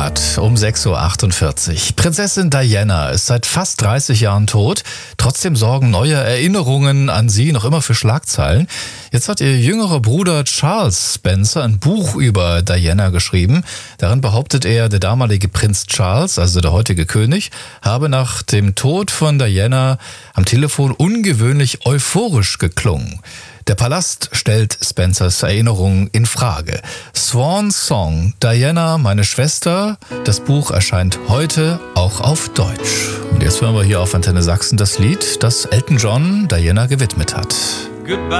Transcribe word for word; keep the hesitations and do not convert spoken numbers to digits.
Grad um sechs Uhr achtundvierzig. Prinzessin Diana ist seit fast dreißig Jahren tot. Trotzdem sorgen neue Erinnerungen an sie noch immer für Schlagzeilen. Jetzt hat ihr jüngerer Bruder Charles Spencer ein Buch über Diana geschrieben. Darin behauptet er, der damalige Prinz Charles, also der heutige König, habe nach dem Tod von Diana am Telefon ungewöhnlich euphorisch geklungen. Der Palast stellt Spencers Erinnerungen in Frage. Swan Song, Diana, meine Schwester. Das Buch erscheint heute auch auf Deutsch. Und jetzt hören wir hier auf Antenne Sachsen das Lied, das Elton John Diana gewidmet hat. Goodbye.